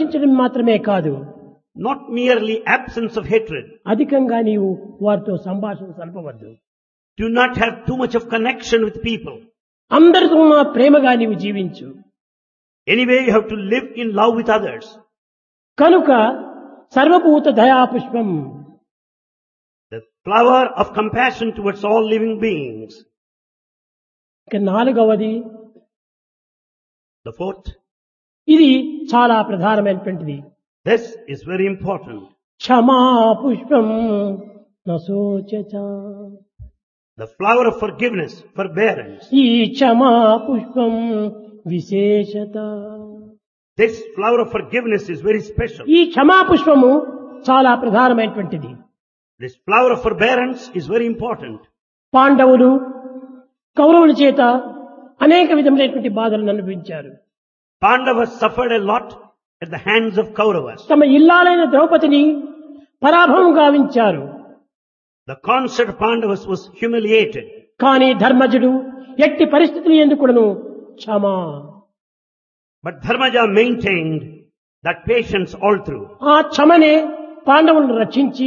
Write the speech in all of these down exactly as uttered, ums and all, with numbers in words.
ద్వేషించడం మాత్రమే కాదు, not merely absence of hatred. అధికంగా నీవు వారితో సంభాషణ సలపవద్దు. Do not have too much of connection with people. అందరితో నా ప్రేమగా నీవు జీవించు. Anyway, you have to live in love with others. కనుక సర్వభూత దయాపుష్పం, The flower of compassion towards all living beings. ఇక నాలుగవది, The fourth, ఇది చాలా ప్రధానమైనటువంటిది. this is very important. క్షమా పుష్పం నశోచచ. The flower of forgiveness, forbearance. ఈ క్షమా పుష్పం విశేషత. This flower of forgiveness is very special. ఈ క్షమా పుష్పము చాలా ప్రధానమైనటువంటిది. This flower of forbearance is very important. పాండవులు కౌరవుల చేత అనేక విధములైనటువంటి బాధలను అనుభవించారు. Pandavas suffered a lot at the hands of Kauravas. తమ ఇల్లాలైన ద్రౌపదిని పరాభవం గావించారు. The consort of Pandavas was humiliated. కానీ ధర్మజుడు ఎట్టి పరిస్థితులు ఎందుకును క్షమా, But Dharmaja maintained that patience all through. ఆ క్షమనే పాండవులను రక్షించి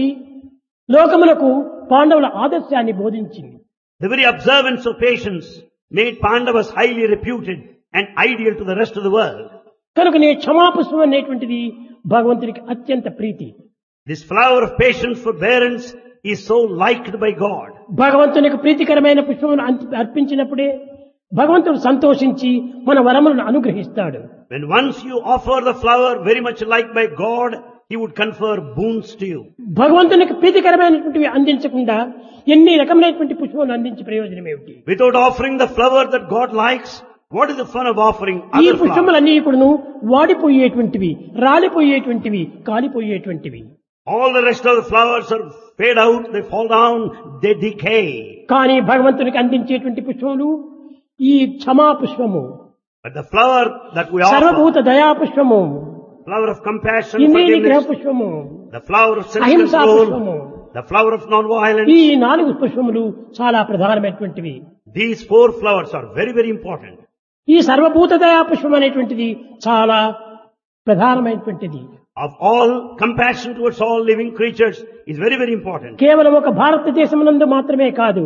లోకములకు పాండవుల ఆదర్శాన్ని బోధించింది. The very observance of patience made Pandavas highly reputed and ideal to the rest of the world. కనుక నే క్షమాపుష్పం అనేటువంటిది భగవంతునికి అత్యంత ప్రీతి. This flower of patience, forbearance is so liked by God. భగవంతునికి ప్రీతికరమైన పుష్పమును అంతి- అర్పించినప్పుడే భగవంతుడు సంతోషించి మన వరములను అనుగ్రహిస్తాడు. When once you offer the flower very much liked by God, He would confer boons to you. భగవంతునికి ప్రీతికరమైనటువంటివి అందించకుండా ఎన్ని రకమైనటువంటి పుష్పములు అందించి ప్రయోజనం ఏమిటి? Without offering the flower that God likes, what is the fun of offering ఈ other flowers? పుష్పములన్నీ కూడాను వాడిపోయేటువంటివి, రాలిపోయేటువంటివి, కాలిపోయేటువంటివి. All the rest of the flowers are fade out, they fall down, they decay. కానీ భగవంతునికి అందించేటువంటి పుష్పములు ఈ క్షమా పుష్పము, But the flower that we offer, సర్వభూత దయా పుష్పము, flower of compassion, ఇంద్రియ నిగ్రహ forgiveness, పుష్పము, the flower of అహింసా self-control, పుష్పము, the flower of non-violence, ఈ నాలుగు పుష్పములు చాలా ప్రధానమైనటువంటివి. these four flowers are very, very important. ఈ సర్వభూత దయా పుష్పం అనేటువంటిది చాలా ప్రధానమైనటువంటిది. Of all, compassion towards all living creatures is very, very important. కేవలం ఒక భారతదేశమునందు మాత్రమే కాదు,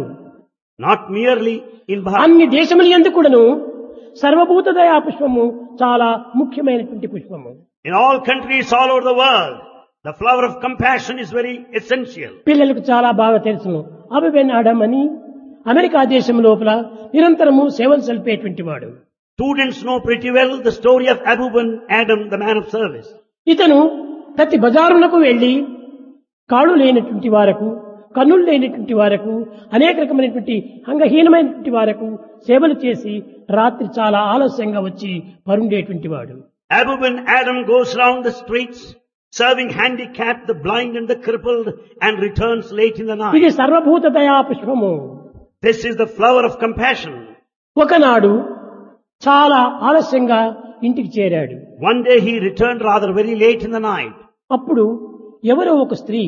Not merely in Bharat. అన్ని దేశముల యందు కూడాను సర్వభూత దయా పుష్పము చాలా ముఖ్యమైనటువంటి పుష్పము. In all countries all over the world, the flower of compassion is very essential. పిల్లలకు చాలా బాగా తెలుసును. అబెన్ ఆడమ్ అని అమెరికా దేశం లోపల నిరంతరము సేవలు సల్పేటువంటి వాడు. Students know pretty well the story of Abu Ben Adam, the man of service. ఇతను ప్రతి బజారులకు వెళ్లి కాళ్ళు లేనటువంటి వారకు, కన్నులు లేనటువంటి వారకు, అనేక రకమైనటువంటి అంగహీనమైనటువంటి వారకు సేవలు చేసి రాత్రి చాలా ఆలస్యంగా వచ్చి పరుండేటువంటి వాడు. Abu Ben Adam goes round the streets serving handicapped, the blind and the crippled, and returns late in the night. ఇది సర్వభూత దయా పుష్పము. This is the flower of compassion. ఒకనాడు చాలా ఆలస్యంగా ఇంటికి చేరాడు. One day he returned rather very late in the night. అప్పుడు ఎవరో ఒక స్త్రీ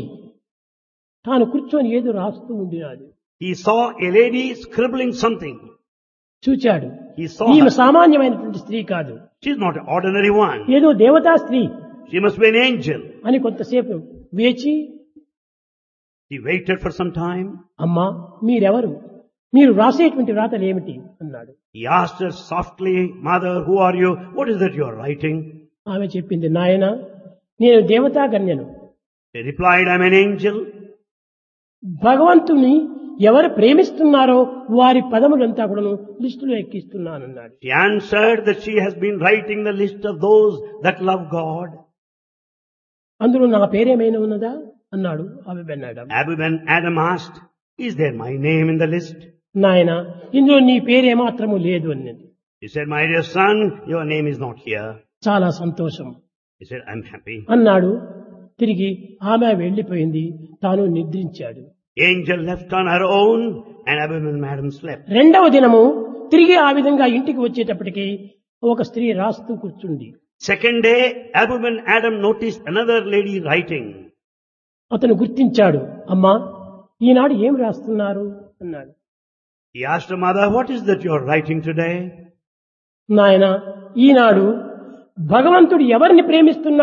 తాను కూర్చొని ఏదో రాస్తూ ఉండినాడు. He saw a lady scribbling something. చూచాడు. He saw ఈమె her. సామాన్యమైనటువంటి స్త్రీ కాదు, She is not an ordinary one. ఏదో దేవతా స్త్రీ She must be an angel. అని కొంతసేపు వేచి, He waited for some time. అమ్మా మీరెవరు, మీరు రాసేటువంటి రాతలు ఏమిటి అన్నాడు. He asked her softly, Mother, who are you? What is that you are writing? ఆమె చెప్పింది, నాయన నేను దేవతా కన్యను, He replied, I'm an angel. భగవంతుని ఎవరు ప్రేమిస్తున్నారో వారి పదములంతా కూడాను లిస్టులో ఎక్కిస్తున్నానన్నాడు. She answered that she has been writing the list of those that love God. అందులో నా పేరేమైనా ఉన్నదా అన్నాడు ఆమె బెన్నాడు. Abu Ben Adam asked, is there my name in the list? నాయన ఇందులో నీ పేరేమాత్రము లేదు అన్నది. He said, my dear son, your name is not here. చాలా సంతోషం He said, I'm happy. అన్నాడు. తిరిగి ఆమె వెళ్లిపోయింది, తాను నిద్రించాడు. Angel left on her own and Abu Ben Adam slept. రెండవ దినము తిరిగి ఆ విధంగా ఇంటికి వచ్చేటప్పటికి ఒక స్త్రీ రాస్తూ కూర్చుంది. Second day, Abu Ben Adam noticed another lady writing. అతను గుర్తించాడు. అమ్మా ఈనాడు ఏం రాస్తున్నారు అన్నాడు. He asked her mother, what is that you are writing today? నాయన ఈనాడు భగవంతుడు ఎవరిని ప్రేమిస్తున్నాడు